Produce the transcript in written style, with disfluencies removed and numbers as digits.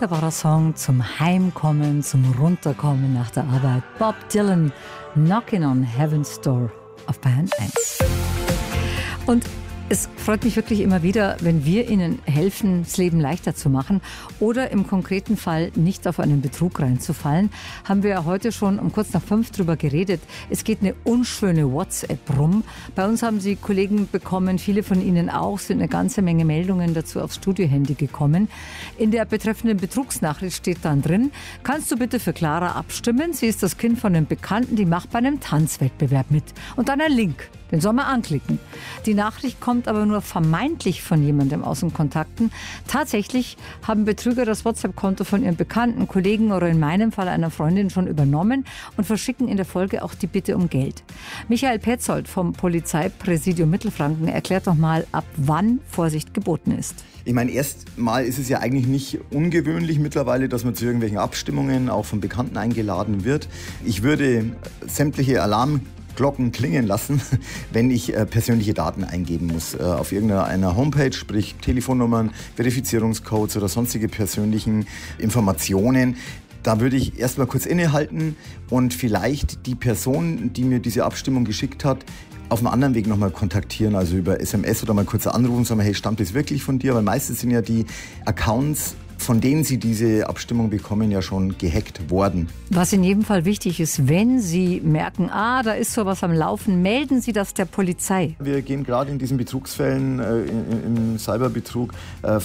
wunderbarer Song zum Heimkommen, zum Runterkommen nach der Arbeit. Bob Dylan, Knocking on Heaven's Door auf Bayern 1. Und es freut mich wirklich immer wieder, wenn wir Ihnen helfen, das Leben leichter zu machen oder im konkreten Fall nicht auf einen Betrug reinzufallen. Haben wir ja heute schon um kurz nach 5 drüber geredet. Es geht eine unschöne WhatsApp rum. Bei uns haben Sie Kollegen bekommen, viele von Ihnen auch, sind eine ganze Menge Meldungen dazu aufs Studiohandy gekommen. In der betreffenden Betrugsnachricht steht dann drin: Kannst du bitte für Clara abstimmen? Sie ist das Kind von einem Bekannten, die macht bei einem Tanzwettbewerb mit. Und dann ein Link. Den soll man anklicken. Die Nachricht kommt aber nur vermeintlich von jemandem aus den Kontakten. Tatsächlich haben Betrüger das WhatsApp-Konto von ihren Bekannten, Kollegen oder in meinem Fall einer Freundin schon übernommen und verschicken in der Folge auch die Bitte um Geld. Michael Petzold vom Polizeipräsidium Mittelfranken erklärt doch mal, ab wann Vorsicht geboten ist. Ich meine, erstmal ist es ja eigentlich nicht ungewöhnlich mittlerweile, dass man zu irgendwelchen Abstimmungen auch von Bekannten eingeladen wird. Ich würde sämtliche Alarmglocken klingen lassen, wenn ich persönliche Daten eingeben muss. Auf irgendeiner Homepage, sprich Telefonnummern, Verifizierungscodes oder sonstige persönlichen Informationen. Da würde ich erstmal kurz innehalten und vielleicht die Person, die mir diese Abstimmung geschickt hat, auf einem anderen Weg nochmal kontaktieren, also über SMS oder mal kurz anrufen und sagen, hey, stammt das wirklich von dir? Weil meistens sind ja die Accounts, von denen Sie diese Abstimmung bekommen, ja schon gehackt worden. Was in jedem Fall wichtig ist, wenn Sie merken, da ist sowas am Laufen, melden Sie das der Polizei. Wir gehen gerade in diesen Betrugsfällen, im Cyberbetrug,